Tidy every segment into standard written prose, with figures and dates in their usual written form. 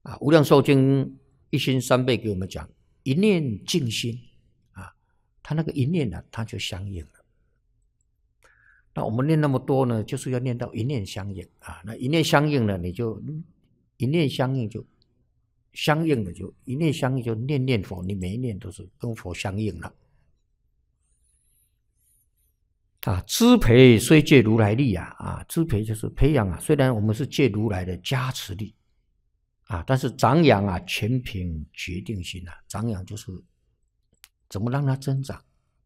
无量寿经一心三倍给我们讲，一念净心他那个一念它就相应了。那我们念那么多呢，就是要念到一念相应那一念相应了，你就一念相应就相应了，就一念相应就念念佛，你每一念都是跟佛相应了。资培虽借如来力资培就是培养虽然我们是借如来的加持力但是长养全凭决定心长养就是怎么让它增长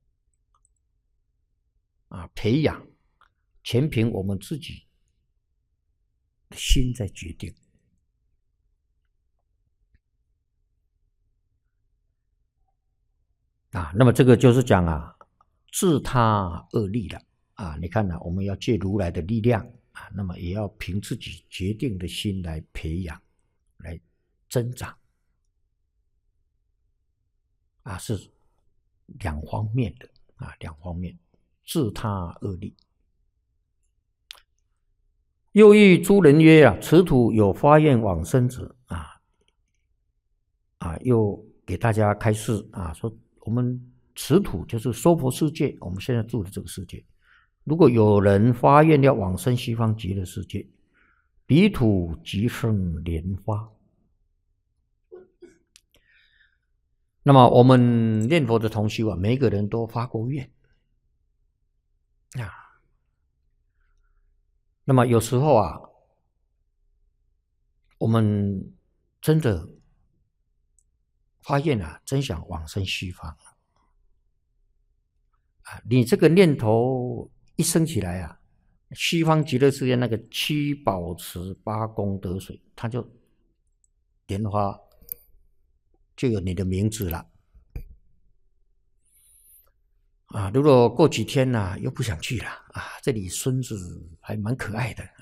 培养全凭我们自己的心在决定那么这个就是讲自他恶力了你看我们要借如来的力量那么也要凭自己决定的心来培养来增长是两方面的两方面自他恶力。又欲诸人曰此土有发愿往生者又给大家开示说我们此土就是娑婆世界，我们现在住的这个世界，如果有人发愿要往生西方极乐世界，彼土即生莲花。那么我们念佛的同修每个人都发过愿那么有时候我们真的发愿真想往生西方你这个念头一升起来西方极乐世界那个七宝池八功德水，它就莲花就有你的名字了如果过几天又不想去了这里孙子还蛮可爱的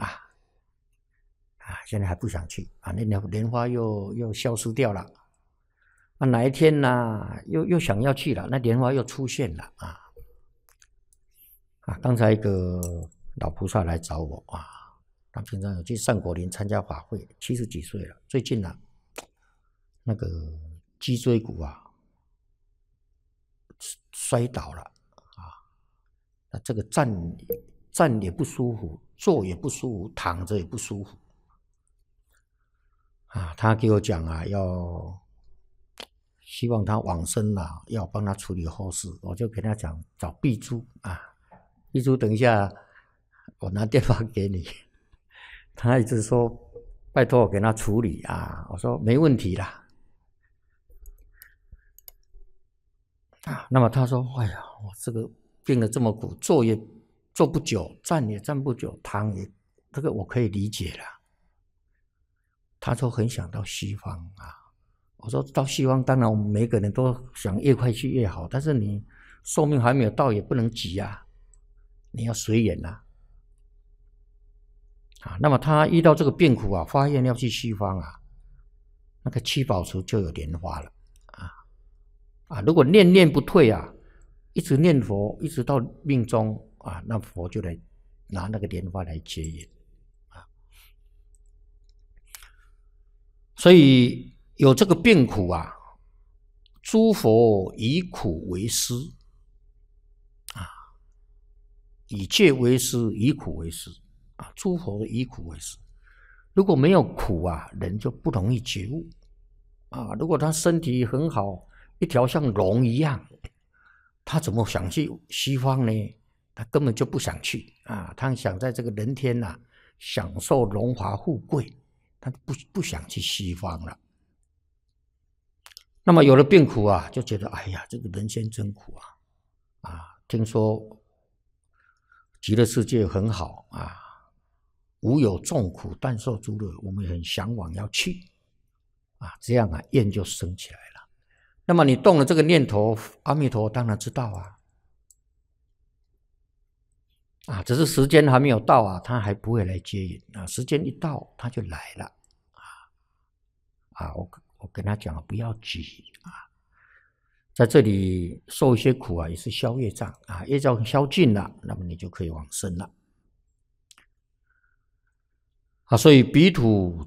现在还不想去那莲花又消失掉了哪一天又想要去了，那莲花又出现了刚才一个老菩萨来找我他平常有去善果林参加法会，70几岁了，最近那个脊椎骨摔倒了那这个站也不舒服，坐也不舒服，躺着也不舒服他给我讲要希望他往生要帮他处理后事，我就给他讲找碧珠碧珠等一下我拿电话给你他一直说拜托我给他处理我说没问题啦那么他说哎呀我这个病得这么苦，坐也坐不久，站也站不久，躺也这个我可以理解了。他说很想到西方我说到西方当然我们每个人都想越快去越好，但是你寿命还没有到也不能急你要随缘那么他遇到这个病苦发愿要去西方那个七宝池就有莲花了如果念念不退一直念佛一直到命终那佛就来拿那个莲花来结缘所以有这个病苦诸佛以苦为师以戒为师，以苦为师诸佛以苦为师。如果没有苦人就不容易觉悟如果他身体很好，一条像龙一样，他怎么想去西方呢？他根本就不想去他想在这个人天享受荣华富贵，他不想去西方了。那么有了病苦就觉得哎呀，这个人间真苦听说极乐世界很好无有众苦，但受诸乐，我们很向往要去这样愿就生起来了。那么你动了这个念头，阿弥陀当然知道只是时间还没有到他还不会来接引时间一到他就来了我跟他讲不要急在这里受一些苦也是消业障业障消尽了，那么你就可以往生了所以彼土